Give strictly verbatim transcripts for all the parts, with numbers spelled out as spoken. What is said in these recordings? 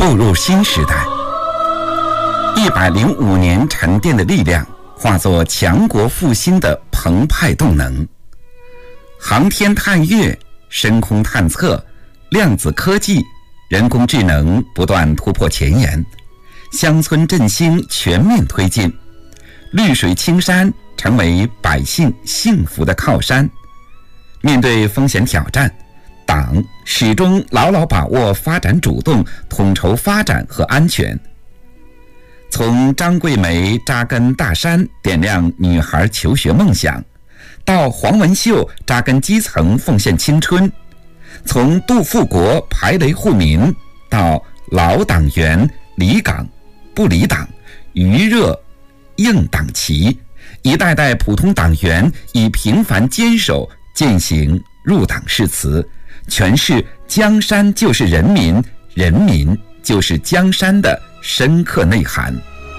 步入新时代。一百零五年沉淀的力量化作强国复兴的澎湃动能。航天探月、深空探测、量子科技、人工智能不断突破前沿，乡村振兴全面推进，绿水青山成为百姓幸福的靠山。面对风险挑战，党始终牢牢把握发展主动，统筹发展和安全。从张桂梅扎根大山，点亮女孩求学梦想，到黄文秀扎根基层，奉献青春；从杜富国排雷护民，到老党员离岗不离党，余热应党旗，一代代普通党员以平凡坚守践行入党誓词，诠释江山就是人民，人民就是江山的深刻内涵。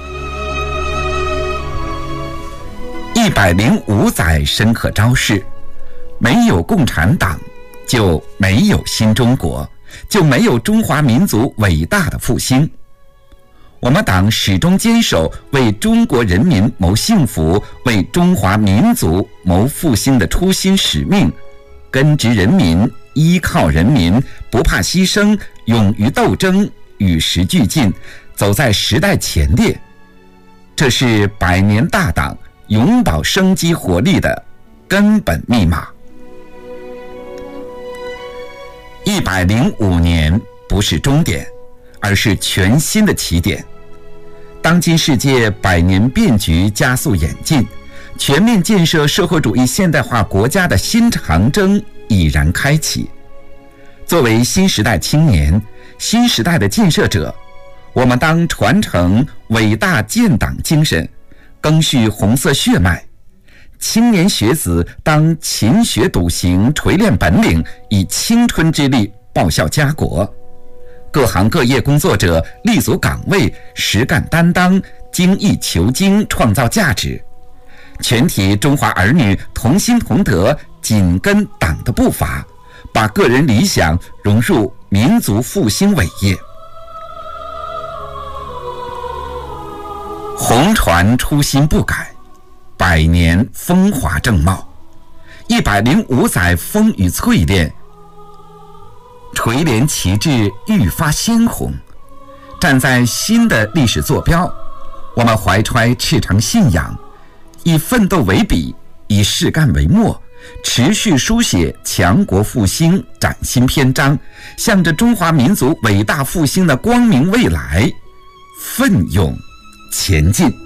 一百零五载深刻昭示，没有共产党，就没有新中国，就没有中华民族伟大的复兴。我们党始终坚守为中国人民谋幸福、为中华民族谋复兴的初心使命，根植人民，依靠人民，不怕牺牲，勇于斗争，与时俱进，走在时代前列。这是百年大党永葆生机活力的根本密码。一百零五年不是终点，而是全新的起点。当今世界百年变局加速演进，全面建设社会主义现代化国家的新长征已然开启。作为新时代青年，新时代的建设者，我们当传承伟大建党精神，赓续红色血脉。青年学子当勤学笃行，锤炼本领，以青春之力报效家国。各行各业工作者立足岗位，实干担当，精益求精，创造价值。全体中华儿女同心同德，紧跟党的步伐，把个人理想融入民族复兴伟业。红船初心不改，百年风华正茂。一百零五载风雨淬炼，垂帘旗帜愈发鲜红。站在新的历史坐标，我们怀揣赤诚信仰，以奋斗为笔，以事干为墨，持续书写强国复兴崭新篇章，向着中华民族伟大复兴的光明未来奋勇前进。